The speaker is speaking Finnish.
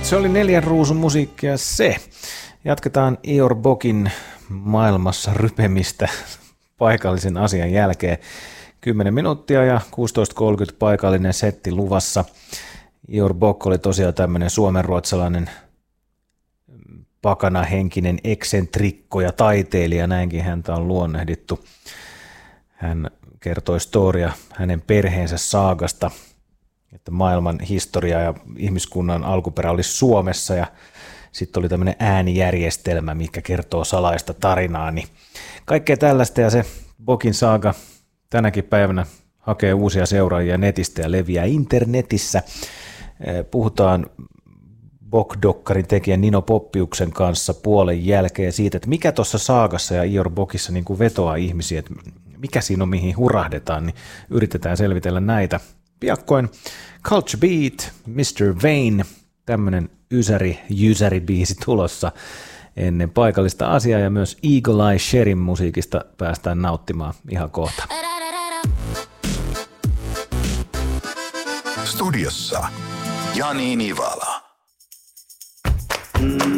Se oli 4 ruusun musiikkia se. Jatketaan Ior Bokin maailmassa rypemistä paikallisen asian jälkeen. 10 minuuttia ja 16.30 paikallinen setti luvassa. Ior Bok oli tosiaan tämmöinen suomenruotsalainen pakanahenkinen eksentrikko ja taiteilija, näinkin häntä on luonnehdittu. Hän kertoi storia hänen perheensä saagasta, että maailman historia ja ihmiskunnan alkuperä oli Suomessa ja sitten oli tämmöinen äänijärjestelmä, mikä kertoo salaista tarinaa. Niin kaikkea tällaista ja se Bokin saaga tänäkin päivänä hakee uusia seuraajia netistä ja leviää internetissä. Puhutaan Bok-dokkarin tekijän Nino Poppiuksen kanssa puolen jälkeen siitä, että mikä tuossa saagassa ja Ior Bokissa niin kuin vetoaa ihmisiä, että mikä siinä on, mihin hurahdetaan, niin yritetään selvitellä näitä. Piakkoin Culture Beat, Mr. Vain, tämmöinen ysäri-biisi tulossa ennen paikallista asiaa ja myös Eagle Eye Sherin musiikista päästään nauttimaan ihan kohta. Studiossa Jani Nivala.